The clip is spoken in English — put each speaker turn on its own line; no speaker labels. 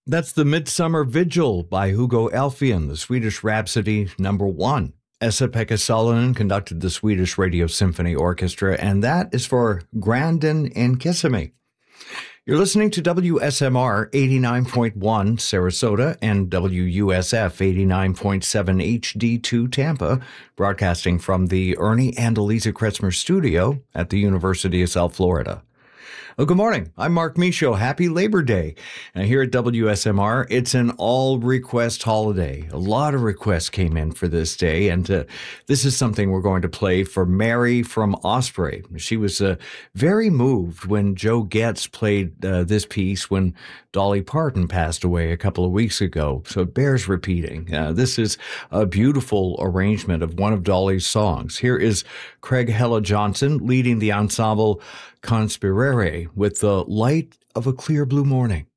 That's the Midsummer Vigil by Hugo Alfvén, the Swedish Rhapsody #1. Esa-Pekka Salonen conducted the Swedish Radio Symphony Orchestra, and that is for Grandin and Kissimmee. You're listening to WSMR 89.1 Sarasota and WUSF 89.7 HD2 Tampa, broadcasting from the Ernie and Eliza Kretzmer studio at the University of South Florida. Well, good morning. I'm Mark Michaud. Happy Labor Day. And here at WSMR, it's an all-request holiday. A lot of requests came in for this day, and this is something we're going to play for Mary from Osprey. She was very moved when Joe Getz played this piece when Dolly Parton passed away a couple of weeks ago, so it bears repeating. This is a beautiful arrangement of one of Dolly's songs. Here is Craig Hella Johnson leading the ensemble Conspirere with the Light of a Clear Blue Morning.